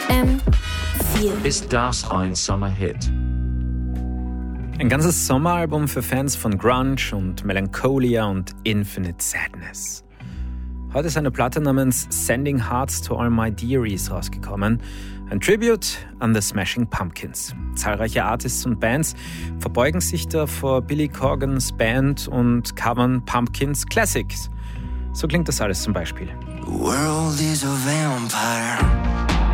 FM4. Ist das ein Sommerhit? Ein ganzes Sommeralbum für Fans von Grunge und Melancholia und Infinite Sadness. Heute ist eine Platte namens Sending Hearts to All My Dearies rausgekommen. Ein Tribute an The Smashing Pumpkins. Zahlreiche Artists und Bands verbeugen sich da vor Billy Corgans Band und covern Pumpkins Classics. So klingt das alles zum Beispiel. The world is a vampire.